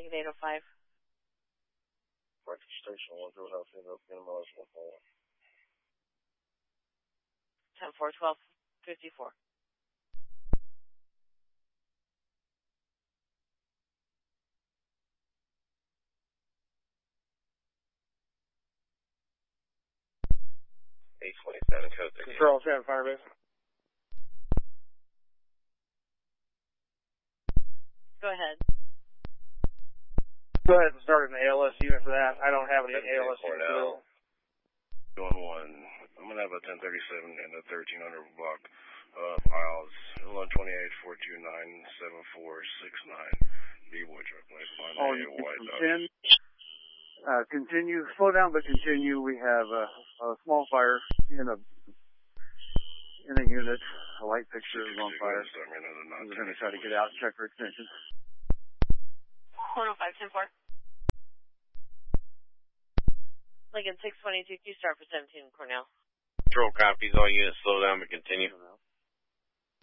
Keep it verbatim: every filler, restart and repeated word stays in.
Lincoln eight oh five. Breakfast station one, Field House, N M L S one four one. ten four, twelve fifty-four. eight twenty-seven, code thirty. Control, seven Firebase. Go ahead. Go ahead and start an A L S unit for that. I don't have any A L S unit for that. Going one. I'm going to have a ten thirty-seven and a thirteen hundred block of aisles. one twenty-eight, four two nine, seven four six nine. B-boy truck, place one. Oh, you can uh, continue. Slow down, but continue. We have a, a small fire in a in a unit. A light fixture is on fire. We're going to try to get out and check for extension. one oh five, ten four. Lincoln six twenty-two, Q star for seventeen, Cornell. Control copies, all units slow down but continue.